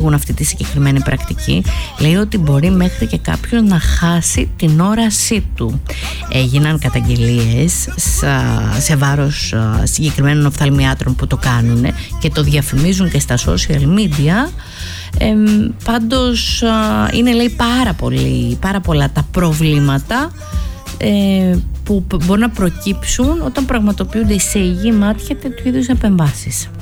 αποφύγουν αυτή τη συγκεκριμένη πρακτική. Λέει ότι μπορεί μέχρι και κάποιος να χάσει την όρασή του. Έγιναν καταγγελίες σε βάρος συγκεκριμένων οφθαλμιάτρων που το κάνουν και το διαφημίζουν και στα social media. Πάντως είναι, λέει, πάρα πολλά τα προβλήματα που μπορεί να προκύψουν όταν πραγματοποιούνται σε υγιή μάτια τέτοιου είδους επεμβάσεις.